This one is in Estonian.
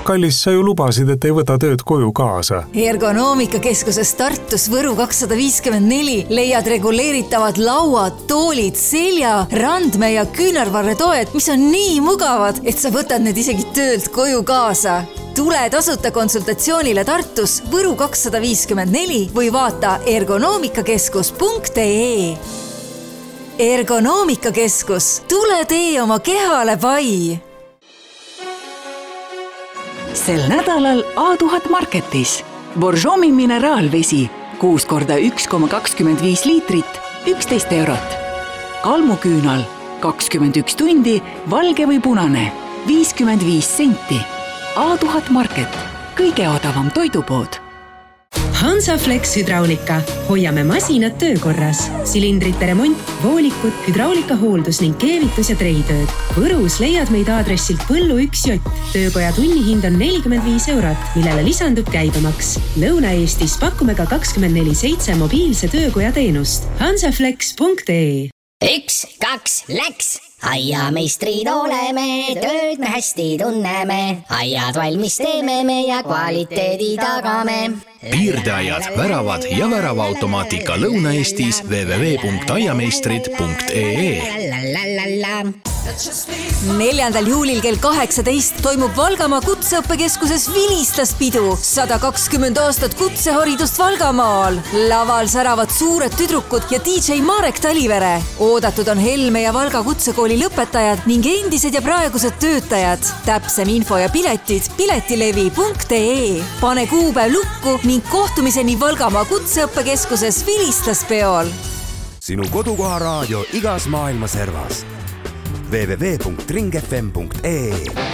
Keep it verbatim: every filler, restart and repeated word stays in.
kallis, sa ju lubasid, et ei võta tööd koju kaasa. Ergonoomikakeskuses Tartus Võru kakssada viiskümmend neli leiad reguleeritavad lauad, toolid, selja, randme ja küünarvarretoed, mis on nii mugavad, et sa võtad need isegi töölt koju kaasa. Tule tasuta konsultatsioonile Tartus Võru kakssada viiskümmend neli või vaata ergonoomikakeskus punkt ee. Ergonoomikakeskus, tule tee oma kehale pai! Sel nädalal A tuhat Marketis. Borjomi mineraalvesi, kuus korda üks koma kakskümmend viis liitrit, üksteist eurot. Kalmuküünal, kakskümmend üks tundi, valge või punane, viiskümmend viis senti. A tuhat Market, kõige odavam toidupood. Hansaflex Hydraulika. Hoiame masinad töökorras. Silindrite remont, voolikud, hydraulika hooldus ning keevitus ja treitööd. Võrus leiad meid aadressilt Põllu üks J. Töökoja tunnihind on nelikümmend viis eurot, millele lisandub käibemaks. Lõuna-Eestis pakume ka kakskümmend neli seitse mobiilse töökoja teenust. hansaflex punkt ee. Üks, kaks, läks! Aiameistrid oleme, tööd me hästi tunneme. Aiad valmis teeme me ja kvaliteedi tagame. Piirdeaiad, väravad ja väravaautomaatika Lõuna-Eestis w w w punkt aiameistrid punkt ee. neljandal juulil kell kaheksateist toimub Valgamaa kutseõppekeskuses Vilistlaspidu. sada kakskümmend aastat kutseharidust Valgamaal. Laval säravad suured tüdrukud ja D J Marek Talivere. Oodatud on Helme ja Valga kutsekooli lõpetajad ning endised ja praegused töötajad. Täpsem info ja piletid piletilevi punkt ee. Pane kuupäev lukku ning kohtumiseni Valgamaa kutseõppekeskuses Vilistlaspeol. Sinu kodukoha raadio igas maailma servas. w w w punkt ring f m punkt ee